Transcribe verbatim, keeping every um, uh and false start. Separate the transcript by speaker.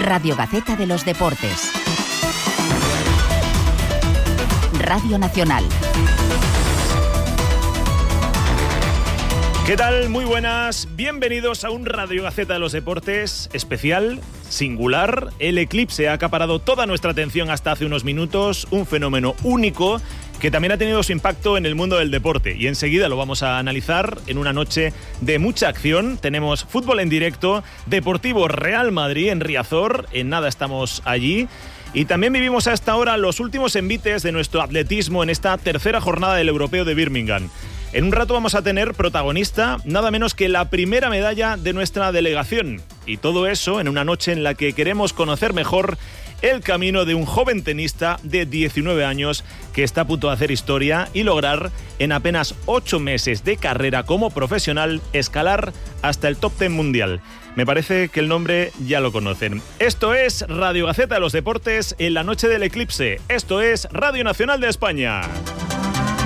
Speaker 1: Radio Gaceta de los Deportes. Radio Nacional.
Speaker 2: ¿Qué tal? Muy buenas. Bienvenidos a un Radio Gaceta de los Deportes especial, singular. El eclipse ha acaparado toda nuestra atención hasta hace unos minutos. Un fenómeno único que también ha tenido su impacto en el mundo del deporte. Y enseguida lo vamos a analizar en una noche de mucha acción. Tenemos fútbol en directo, Deportivo Real Madrid en Riazor. En nada estamos allí. Y también vivimos a esta hora los últimos envites de nuestro atletismo en esta tercera jornada del Europeo de Birmingham. En un rato vamos a tener protagonista nada menos que la primera medalla de nuestra delegación. Y todo eso en una noche en la que queremos conocer mejor el camino de un joven tenista de diecinueve años que está a punto de hacer historia y lograr en apenas ocho meses de carrera como profesional escalar hasta el top diez mundial. Me parece que el nombre ya lo conocen. Esto es Radio Gaceta de los Deportes en la noche del eclipse. Esto es Radio Nacional de España.